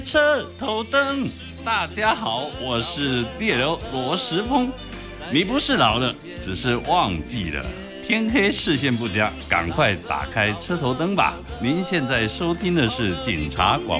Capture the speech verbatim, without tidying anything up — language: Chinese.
车头灯，大家好，我是猎人罗时丰。你不是老了，只是忘记了。天黑视线不佳，赶快打开车头灯吧。您现在收听的是警察广